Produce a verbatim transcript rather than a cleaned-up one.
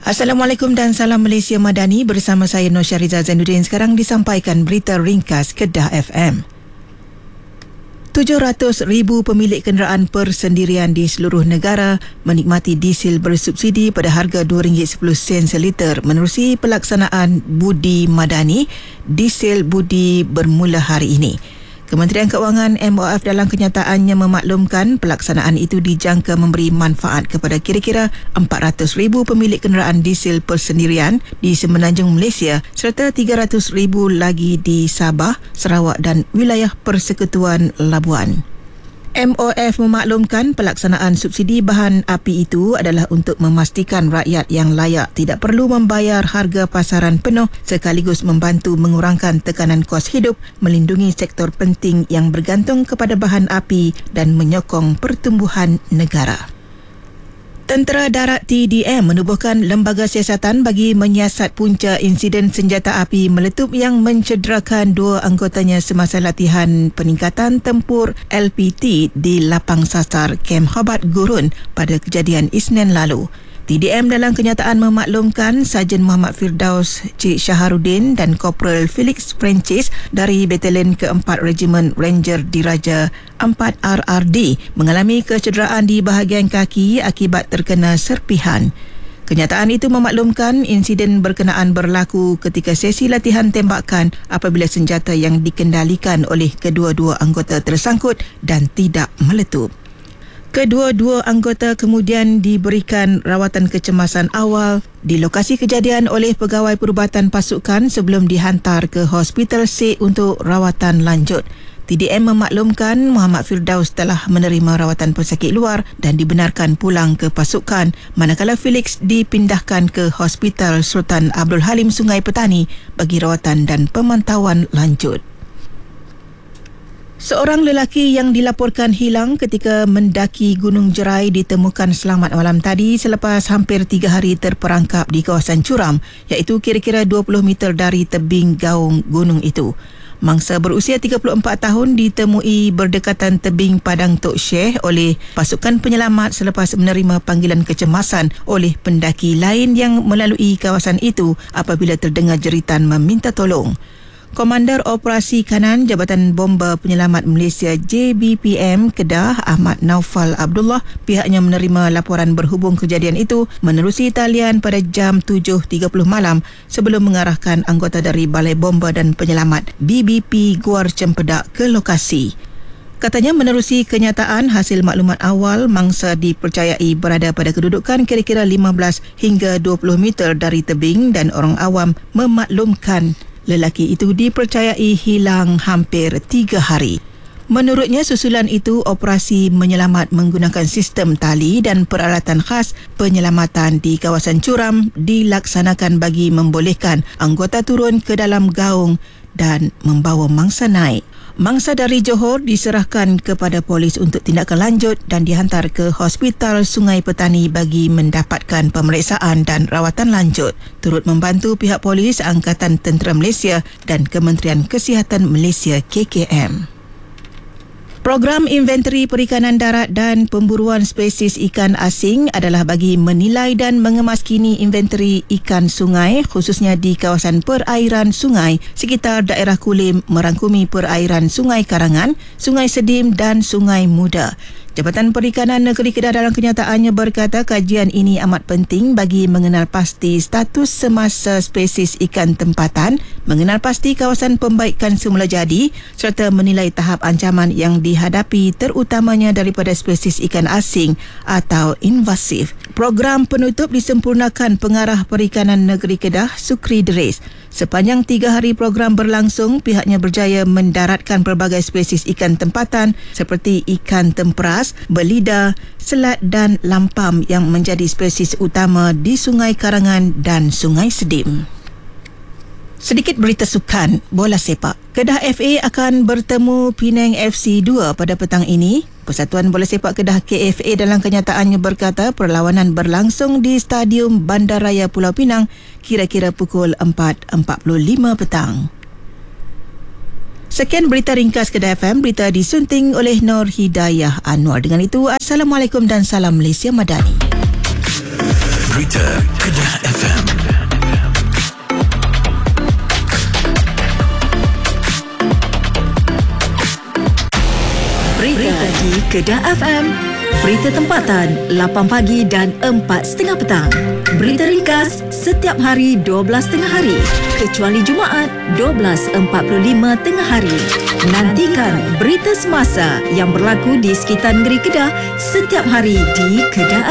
Assalamualaikum dan salam Malaysia Madani, bersama saya Nur Syahriza Zainuddin. Sekarang disampaikan berita ringkas Kedah F M. tujuh ratus ribu pemilik kenderaan persendirian di seluruh negara menikmati diesel bersubsidi pada harga dua ringgit sepuluh sen seliter menerusi pelaksanaan Budi Madani diesel budi bermula hari ini. Kementerian Keuangan M O F dalam kenyataannya memaklumkan pelaksanaan itu dijangka memberi manfaat kepada kira-kira empat ratus ribu pemilik kenderaan diesel persendirian di Semenanjung Malaysia serta tiga ratus ribu lagi di Sabah, Sarawak dan wilayah Persekutuan Labuan. M O F memaklumkan pelaksanaan subsidi bahan api itu adalah untuk memastikan rakyat yang layak tidak perlu membayar harga pasaran penuh sekaligus membantu mengurangkan tekanan kos hidup, melindungi sektor penting yang bergantung kepada bahan api dan menyokong pertumbuhan negara. Tentera Darat T D M menubuhkan lembaga siasatan bagi menyiasat punca insiden senjata api meletup yang mencederakan dua anggotanya semasa latihan peningkatan tempur L P T di lapang sasar Kem Hobart Gurun pada kejadian Isnin lalu. T D M dalam kenyataan memaklumkan Sarjan Muhammad Firdaus Cik Syaharuddin dan Korporal Felix Francis dari Batalion keempat Regimen Ranger Diraja empat R R D mengalami kecederaan di bahagian kaki akibat terkena serpihan. Kenyataan itu memaklumkan insiden berkenaan berlaku ketika sesi latihan tembakan apabila senjata yang dikendalikan oleh kedua-dua anggota tersangkut dan tidak meletup. Kedua-dua anggota kemudian diberikan rawatan kecemasan awal di lokasi kejadian oleh pegawai perubatan pasukan sebelum dihantar ke Hospital C untuk rawatan lanjut. T D M memaklumkan Muhammad Firdaus telah menerima rawatan pesakit luar dan dibenarkan pulang ke pasukan, manakala Felix dipindahkan ke Hospital Sultan Abdul Halim Sungai Petani bagi rawatan dan pemantauan lanjut. Seorang lelaki yang dilaporkan hilang ketika mendaki Gunung Jerai ditemukan selamat malam tadi selepas hampir tiga hari terperangkap di kawasan curam, iaitu kira-kira dua puluh meter dari tebing gaung gunung itu. Mangsa berusia tiga puluh empat tahun ditemui berdekatan tebing Padang Tok Syekh oleh pasukan penyelamat selepas menerima panggilan kecemasan oleh pendaki lain yang melalui kawasan itu apabila terdengar jeritan meminta tolong. Komander Operasi Kanan Jabatan Bomba Penyelamat Malaysia J B P M Kedah Ahmad Naufal Abdullah pihaknya menerima laporan berhubung kejadian itu menerusi talian pada jam tujuh tiga puluh malam sebelum mengarahkan anggota dari Balai Bomba dan Penyelamat B B P Guar Cempedak ke lokasi. Katanya menerusi kenyataan hasil maklumat awal, mangsa dipercayai berada pada kedudukan kira-kira lima belas hingga dua puluh meter dari tebing dan orang awam memaklumkan lelaki itu dipercayai hilang hampir tiga hari. Menurutnya, susulan itu operasi menyelamat menggunakan sistem tali dan peralatan khas penyelamatan di kawasan curam dilaksanakan bagi membolehkan anggota turun ke dalam gaung dan membawa mangsa naik. Mangsa dari Johor diserahkan kepada polis untuk tindakan lanjut dan dihantar ke Hospital Sungai Petani bagi mendapatkan pemeriksaan dan rawatan lanjut. Turut membantu pihak polis Angkatan Tentera Malaysia dan Kementerian Kesihatan Malaysia K K M. Program Inventari Perikanan Darat dan Pemburuan Spesies Ikan Asing adalah bagi menilai dan mengemaskini inventari ikan sungai khususnya di kawasan perairan sungai sekitar daerah Kulim merangkumi perairan Sungai Karangan, Sungai Sedim dan Sungai Muda. Jabatan Perikanan Negeri Kedah dalam kenyataannya berkata kajian ini amat penting bagi mengenal pasti status semasa spesies ikan tempatan, mengenal pasti kawasan pembaikan semula jadi serta menilai tahap ancaman yang dihadapi terutamanya daripada spesies ikan asing atau invasif. Program penutup disempurnakan Pengarah Perikanan Negeri Kedah, Sukri Deris. Sepanjang tiga hari program berlangsung, pihaknya berjaya mendaratkan pelbagai spesies ikan tempatan seperti ikan temperas, belida, selat dan lampam yang menjadi spesies utama di Sungai Karangan dan Sungai Sedim. Sedikit berita sukan bola sepak. Kedah F A akan bertemu Penang F C dua pada petang ini. Persatuan Bola Sepak Kedah K F A dalam kenyataannya berkata perlawanan berlangsung di Stadium Bandaraya Pulau Pinang kira-kira pukul empat empat puluh lima petang. Sekian berita ringkas Kedah F M, berita disunting oleh Nur Hidayah Anwar. Dengan itu, Assalamualaikum dan salam Malaysia Madani. Berita Kedah F M. Berita di Kedah F M. Berita tempatan lapan pagi dan empat tiga puluh petang. Berita ringkas setiap hari dua belas tengah hari kecuali Jumaat dua belas empat puluh lima tengah hari. Nantikan berita semasa yang berlaku di sekitar negeri Kedah setiap hari di Kedah